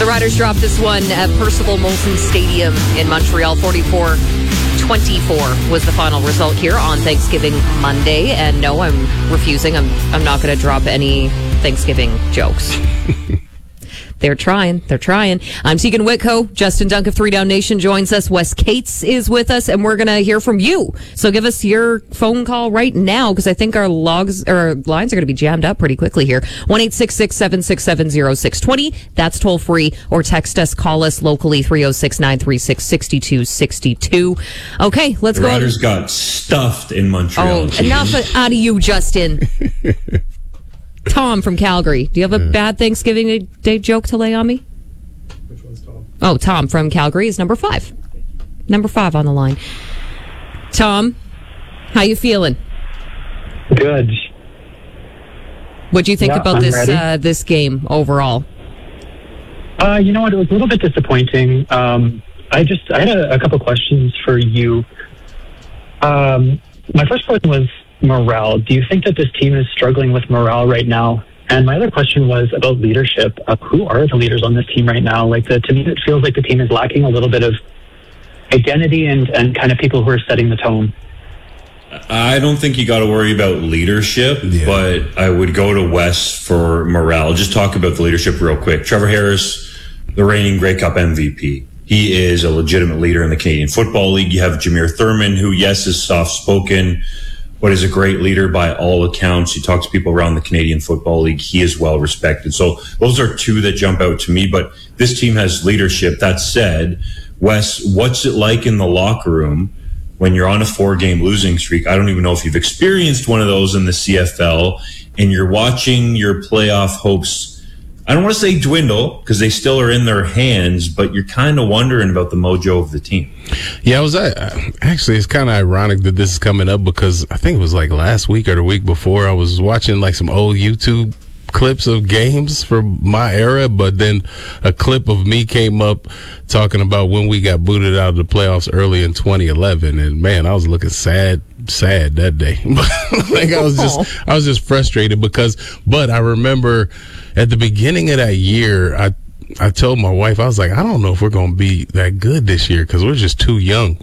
The Riders dropped this one at Percival Molson Stadium in Montreal. 44-24 was the final result here on Thanksgiving Monday. And no, I'm refusing. I'm not going to drop any Thanksgiving jokes. They're trying. I'm Tegan Whitco. Justin Dunk of 3 Down Nation joins us. Wes Cates is with us, and we're going to hear from you. So give us your phone call right now, because I think our lines are going to be jammed up pretty quickly here. 1-866-767-0620. That's toll free. Or text us, call us locally, 306-936-6262. Okay, let's go. The Riders got stuffed in Montreal. Oh, enough out of you, Justin. Tom from Calgary. Do you have a bad Thanksgiving Day joke to lay on me? Which one's Tom? Oh, Tom from Calgary is number 5. Number 5 on the line. Tom, how you feeling? Good. What do you think about I'm this ready. this game overall? You know what? It was a little bit disappointing. I had a couple questions for you. My first question was morale. Do you think that this team is struggling with morale right now? And my other question was about leadership. Who are the leaders on this team right now? To me, it feels like the team is lacking a little bit of identity and kind of people who are setting the tone. I don't think you got to worry about leadership, but I would go to Wes for morale. Just talk about the leadership real quick. Trevor Harris, the reigning Grey Cup MVP. He is a legitimate leader in the Canadian Football League. You have Jameer Thurman, who, yes, is soft-spoken, but is a great leader by all accounts. He talks to people around the Canadian Football League. He is well respected. So those are two that jump out to me. But this team has leadership. That said, Wes, what's it like in the locker room when you're on a 4-game losing streak? I don't even know if you've experienced one of those in the CFL, and you're watching your playoff hopes, I don't want to say dwindle, because they still are in their hands, but you're kind of wondering about the mojo of the team. Yeah, actually, it's kind of ironic that this is coming up, because I think it was like last week or the week before, I was watching like some old YouTube clips of games from my era, but then a clip of me came up talking about when we got booted out of the playoffs early in 2011, and man, I was looking sad that day. Like I was just frustrated but I remember at the beginning of that year, I told my wife, I was like, I don't know if we're going to be that good this year, because we're just too young.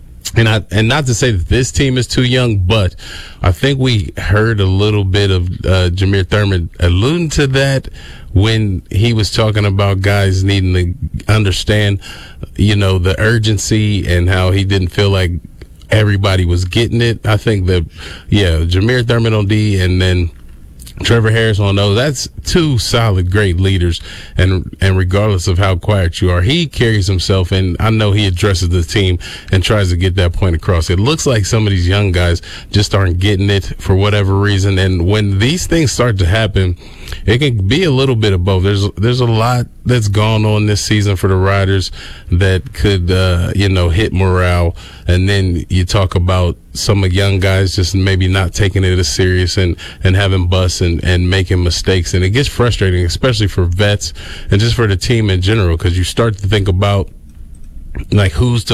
And not to say that this team is too young, but I think we heard a little bit of Jameer Thurman alluding to that when he was talking about guys needing to understand, the urgency, and how he didn't feel like everybody was getting it. I think that, Jameer Thurman on D, and then Trevor Harris on those, that's two solid, great leaders. And regardless of how quiet you are, he carries himself, and I know he addresses the team and tries to get that point across. It looks like some of these young guys just aren't getting it for whatever reason. And when these things start to happen, it can be a little bit of both. There's a lot that's gone on this season for the Riders that could, hit morale. And then you talk about some of young guys just maybe not taking it as serious and having busts and making mistakes. And it gets frustrating, especially for vets and just for the team in general, because you start to think about the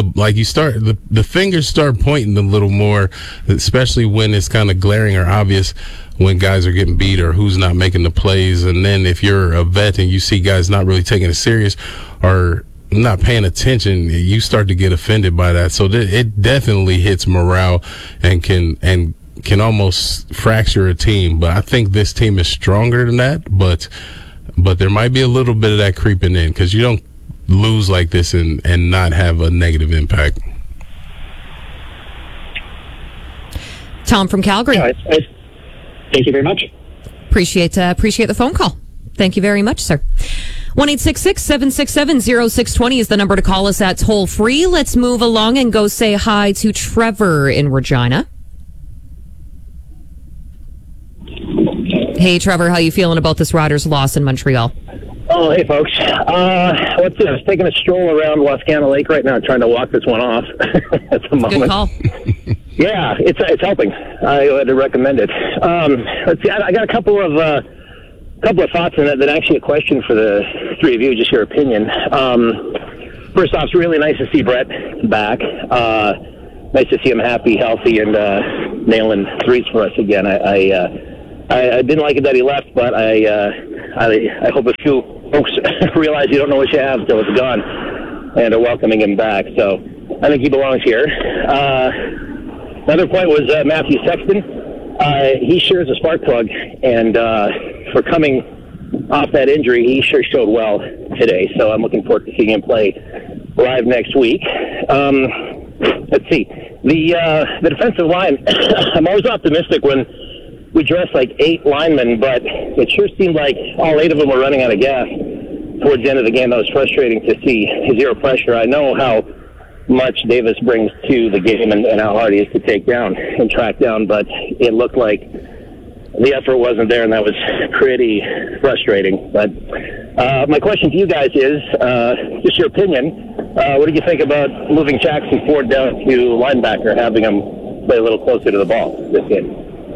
fingers start pointing a little more, especially when it's kind of glaring or obvious when guys are getting beat or who's not making the plays. And then if you're a vet and you see guys not really taking it serious or not paying attention, you start to get offended by that. So it definitely hits morale and can almost fracture a team. But I think this team is stronger than that. But there might be a little bit of that creeping in, because you don't lose like this and not have a negative impact. Tom from Calgary. Thank you very much. Appreciate the phone call. Thank you very much, sir. 1-866-767-0620 is the number to call us at toll free. Let's move along and go say hi to Trevor in Regina. Hey, Trevor, how you feeling about this Riders loss in Montreal? Oh, hey, folks. What's this? Taking a stroll around Wascana Lake right now, trying to walk this one off at the moment. Good call. Yeah, it's helping. I would recommend it. Let's see. I got a couple of thoughts on that. Actually, a question for the three of you, just your opinion. First off, it's really nice to see Brett back. Nice to see him happy, healthy, and nailing threes for us again. I didn't like it that he left, but I hope a few folks realize you don't know what you have till it's gone, and are welcoming him back. So I think he belongs here. Another point was Matthew Sexton. He shares a spark plug, and for coming off that injury, he sure showed well today. So I'm looking forward to seeing him play live next week. Let's see. The defensive line, I'm always optimistic when we dress like 8 linemen, but it sure seemed like all 8 of them were running out of gas towards the end of the game. That was frustrating to see. Zero pressure. I know how much Davis brings to the game and how hard he is to take down and track down, but it looked like the effort wasn't there, and that was pretty frustrating. But my question to you guys is, just your opinion, what did you think about moving Jackson Ford down to linebacker, having him play a little closer to the ball this game?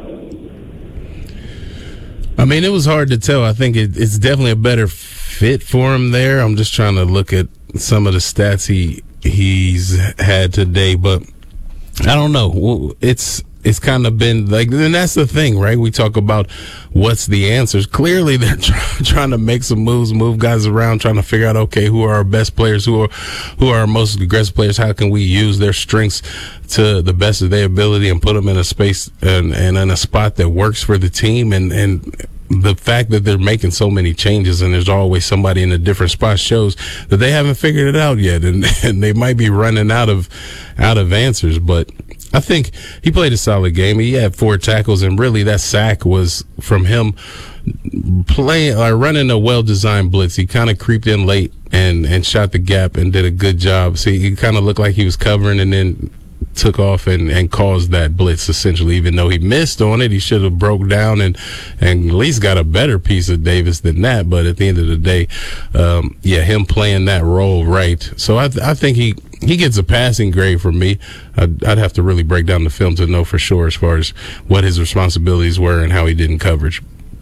I mean, it was hard to tell. I think it's definitely a better fit for him there. I'm just trying to look at some of the stats he's had today, but I don't know. It's kind of been like, and that's the thing, right? We talk about what's the answers. Clearly, they're trying to make some moves, move guys around, trying to figure out, okay, who are our best players, who are our most aggressive players? How can we use their strengths to the best of their ability and put them in a space and in a spot that works for the team? And the fact that they're making so many changes and there's always somebody in a different spot shows that they haven't figured it out yet, and they might be running out of answers. But I think he played a solid game. He had 4 tackles, and really that sack was from him running a well-designed blitz. He kind of creeped in late and shot the gap and did a good job. See, he kind of looked like he was covering and then took off and caused that blitz, essentially. Even though he missed on it, he should have broke down and at least got a better piece of Davis than that. But at the end of the day, him playing that role right. So I think he gets a passing grade from me. I'd have to really break down the film to know for sure as far as what his responsibilities were and how he did in coverage.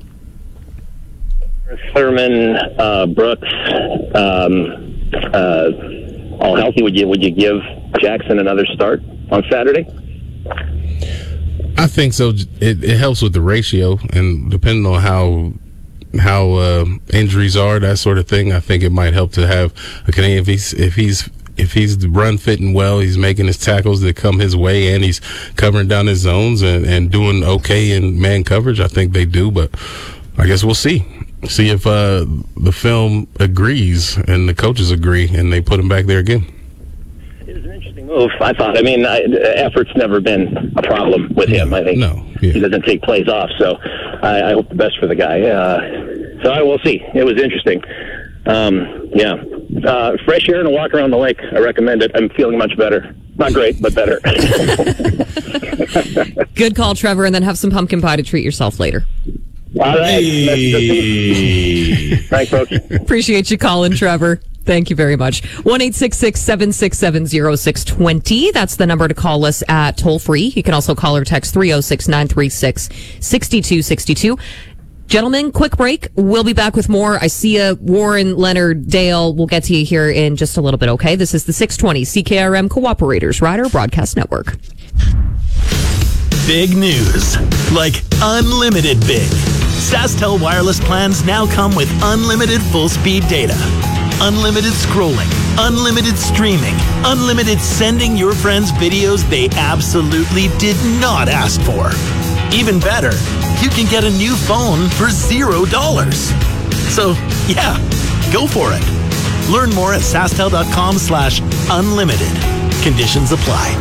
Thurman, Brooks, all healthy. Would you give Jackson another start on Saturday? I think so. It helps with the ratio, and depending on how injuries are, that sort of thing, I think it might help to have a Canadian. If he's run fitting well, he's making his tackles that come his way, and he's covering down his zones and doing okay in man coverage. I think they do, but I guess we'll see. See if the film agrees and the coaches agree, and they put him back there again. It was an interesting move, I thought. I mean, effort's never been a problem with him. I think he doesn't take plays off, so I hope the best for the guy. So I will see. It was interesting. Fresh air and a walk around the lake. I recommend it. I'm feeling much better. Not great, but better. Good call, Trevor, and then have some pumpkin pie to treat yourself later. All right. Thanks, folks. Appreciate you calling, Trevor. Thank you very much. 1-866-767-0620. That's the number to call us at toll free. You can also call or text 306-936-6262. Gentlemen, quick break. We'll be back with more. I see you, Warren, Leonard, Dale. We'll get to you here in just a little bit, okay? This is the 620 CKRM Cooperators Rider Broadcast Network. Big news. Like unlimited big. SaskTel wireless plans now come with unlimited full-speed data. Unlimited scrolling, unlimited streaming, unlimited sending your friends videos they absolutely did not ask for. Even better, you can get a new phone for $0. So, yeah, go for it. Learn more at SaskTel.com/unlimited. Conditions apply.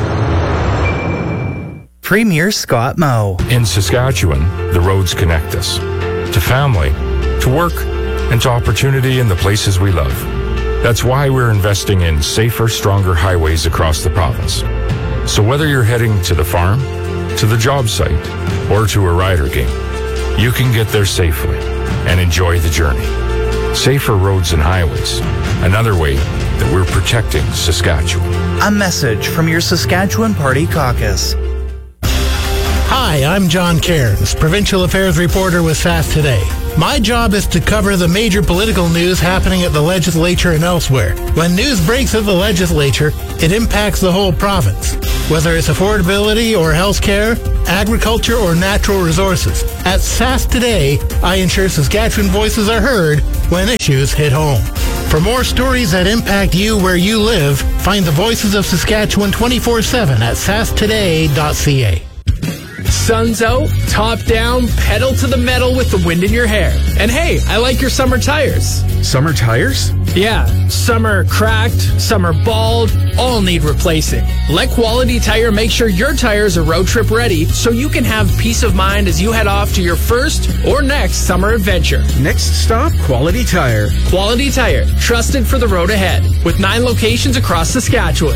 Premier Scott Moe. In Saskatchewan, the roads connect us to family, to work, and to opportunity in the places we love. That's why we're investing in safer, stronger highways across the province. So whether you're heading to the farm, to the job site, or to a rider game, you can get there safely and enjoy the journey. Safer roads and highways, another way that we're protecting Saskatchewan. A message from your Saskatchewan Party Caucus. Hi, I'm John Cairns, Provincial Affairs Reporter with Sask Today. My job is to cover the major political news happening at the legislature and elsewhere. When news breaks at the legislature, it impacts the whole province, whether it's affordability or healthcare, agriculture or natural resources. At Sask Today, I ensure Saskatchewan voices are heard when issues hit home. For more stories that impact you where you live, find the Voices of Saskatchewan 24/7 at sastoday.ca. Sun's out, top down, pedal to the metal with the wind in your hair. And hey, I like your summer tires. Summer tires? Yeah, some are cracked, some are bald, all need replacing. Let Quality Tire make sure your tires are road trip ready so you can have peace of mind as you head off to your first or next summer adventure. Next stop, Quality Tire. Quality Tire, trusted for the road ahead, with 9 locations across Saskatchewan.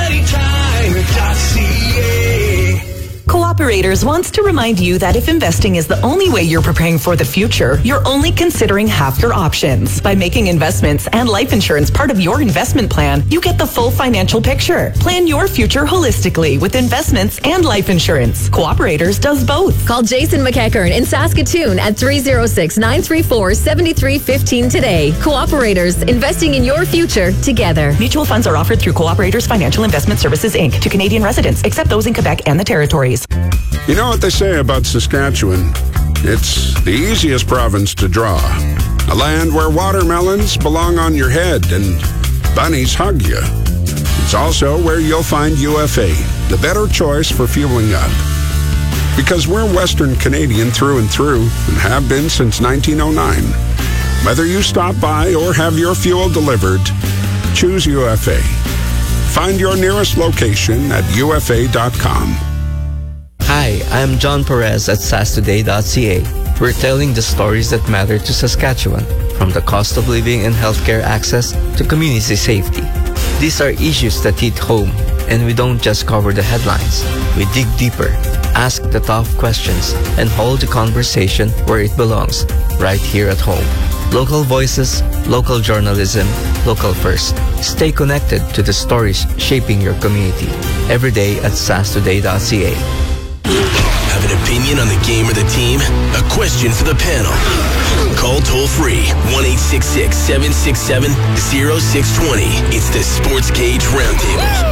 QualityTire.ca. Cooperators wants to remind you that if investing is the only way you're preparing for the future, you're only considering half your options. By making investments and life insurance part of your investment plan, you get the full financial picture. Plan your future holistically with investments and life insurance. Cooperators does both. Call Jason McEachern in Saskatoon at 306-934-7315 today. Cooperators, investing in your future together. Mutual funds are offered through Cooperators Financial Investment Services, Inc. to Canadian residents, except those in Quebec and the Territories. You know what they say about Saskatchewan? It's the easiest province to draw. A land where watermelons belong on your head and bunnies hug you. It's also where you'll find UFA, the better choice for fueling up. Because we're Western Canadian through and through and have been since 1909. Whether you stop by or have your fuel delivered, choose UFA. Find your nearest location at ufa.com. Hi, I'm John Perez at sastoday.ca. We're telling the stories that matter to Saskatchewan, from the cost of living and healthcare access to community safety. These are issues that hit home, and we don't just cover the headlines. We dig deeper, ask the tough questions, and hold the conversation where it belongs, right here at home. Local voices, local journalism, local first. Stay connected to the stories shaping your community. Every day at sastoday.ca. Have an opinion on the game or the team? A question for the panel? Call toll-free 1-866-767-0620. It's the Sports Cage Roundtable.